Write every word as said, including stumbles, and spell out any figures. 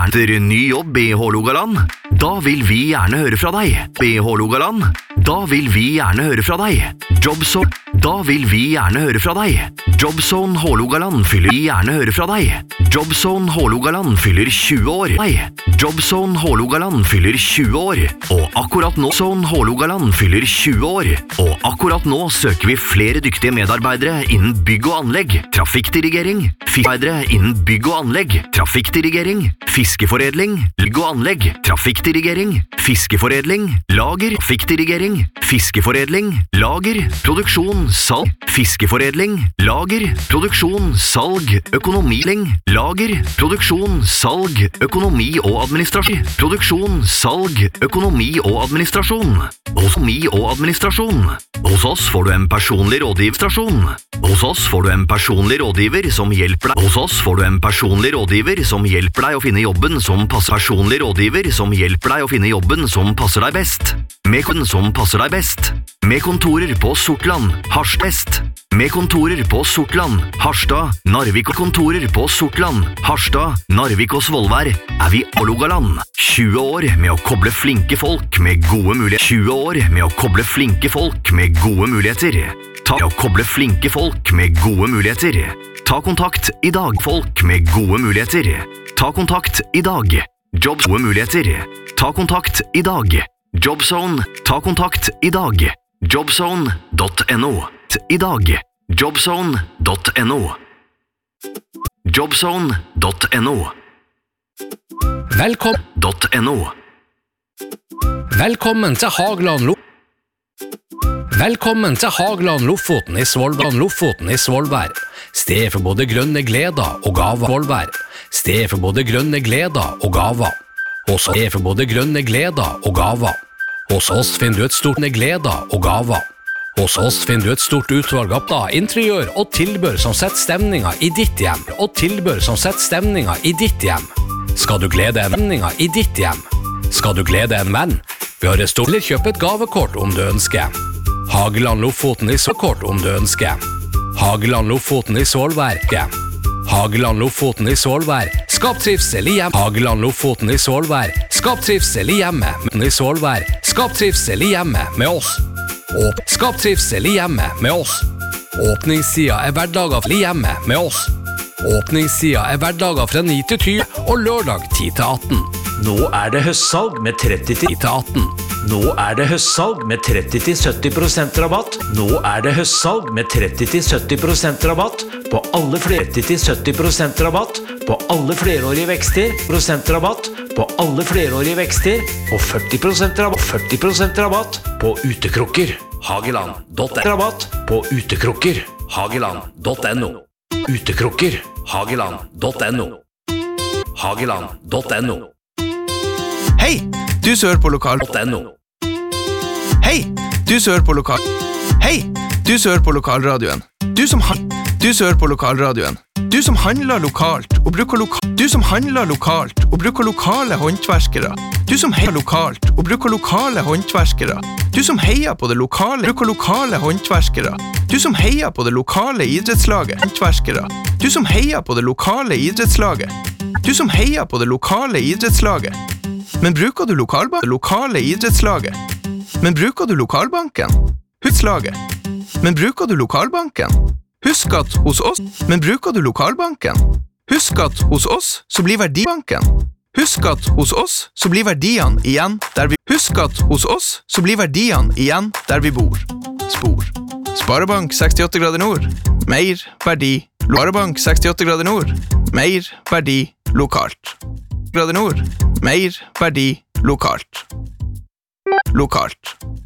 gjerne ny jobb i Hålogaland? Da vil vi gjerne høre fra deg. I Hålogaland? Da vil vi gjerne høre fra deg. Jobzone? Da vil vi gjerne høre fra deg. Jobzone Hålogaland fyller vi gjerne høre fra deg. Jobzone Hålogaland fyller tjue år. Nei. Jobzone Hålogaland fyller tjue år. Og akkurat nå Zone Hålogaland fyller tjue år. Og akkurat nå søker vi flere dyktige medarbeidere innen bygg og anlegg, trafikkdirigering, fiskearbeidere innen bygg og anlegg, trafikkdirigering, fiskeforedling, bygg og anlegg, trafikkdirigering, fiskeforedling, lager, trafikkdirigering, fiskeforedling, lager, produksjon, salg, fiskeforedling, lager, produksjon, salg, økonomiling, lager, produksjon, salg, økonomi og administrasjon, produksjon, salg, økonomi og administrasjon, økonomi og administrasjon. Hos oss får du en personlig rådgiverstasjon. Hos oss får du en personlig rådgiver som hjelper deg. Hos oss får du en personlig rådgiver som hjelper deg å finne jobben som passer. Personlig rådgiver som hjelper deg å finne jobben som passer deg best. Med kunden som passer deg best. Med kontorer på Sortland, Harstad. Med kontorer på Sortland, Harstad, Narvik og kontorer på Sortland, Harstad, Narvik og Svolvær er vi Hålogaland. tjue år med å koble flinke folk med gode muligheter. tjue år med å koble flinke folk med gode muligheter. Ta å koble flinke folk med gode muligheter. Ta kontakt i dag, folk med gode muligheter. Ta kontakt i dag. Jobs gode muligheter. Ta kontakt i dag. Jobzone. Ta kontakt i dag. Jobzone punktum no. I dag. Jobzone punktum no. Jobzone punktum no. Velkommen .no. Velkommen til Hageland Lo Velkommen til Hageland Lofoten i Svolvær Lofoten i Svolvær. Sted for både grønne gleder og gaver. Svolvær. Sted for både grønne gleder og gaver. Hos oss sted for både grønne gleder og gaver. Hos oss finner du et stort gleder og gaver. Hos oss finner du et stort utvalg av da, interiør og tilbør som setter stemninga i ditt hjem. Og tilbør som setter stemninga i ditt hjem. Skal du glede en stemninga i ditt hjem? Skal du glede en venn? Vi har et stort eller kjøp et gavekort om du ønsker. Hageland Lofoten i Svolvær om du ønsker. Hageland Lofoten i Svolvær. Hageland Lofoten i Svolvær. Skap trivsel i hjem. Hageland Lofoten i Svolvær. Skap trivsel i hjemmet. I Svolvær. Skap trivsel i hjemmet med oss. Åp. Skap trivsel i hjemmet med oss. Åpningssida er hverdager i hjemmet med oss. Åpningssida er hverdager fra ni til tyve og lørdag ti til atten. Nå er det høstsalg med tretti til atten. Nå er det høstsalg med tretti til sytti prosent rabatt. Nå er det høstsalg med tretti til sytti prosent rabatt på alle flere tretti til sytti prosent rabatt på alle flerårige vekster, prosent rabatt på alle flerårige vekster og førti prosent rabatt, førti prosent rabatt på utekrukker. Hageland punktum no. Rabatt på utekrukker. Hageland punktum no. Utekrukker. Hageland punktum no. Hageland punktum no. Hei, du som hører på lokal .no. Hei, du som hører på lokal Hei, du som hører på lokalradioen. Du som han Du som hører på lokalradioen. Du som handler lokalt og bruker lokal Du som handler lokalt og bruker lokale håndverkere. Du som heier lokalt og bruker lokale håndverkere. Du som heier på det lokale bruker lokale håndverkere. Du som heier på det lokale idrettslaget håndverkere. Du som heier på det lokale idrettslaget. Du som heier på det lokale idrettslaget. Men bruker du lokalbank lokale idrettslaget? Men bruker du lokalbanken? Huslaget. Men bruker du lokalbanken? Husk at hos oss, men bruker du lokalbanken? Husk at hos oss så blir verdibanken. Husk at hos oss så blir verdiene igjen der vi Husk at hos oss så blir verdiene igjen der vi bor. Spor. Sparebank sekstiåtte grader nord. Mer verdi. Sparebank sekstiåtte grader nord. Mer verdi lokalt. Grader nord. Mer verdi lokalt. Lokalt.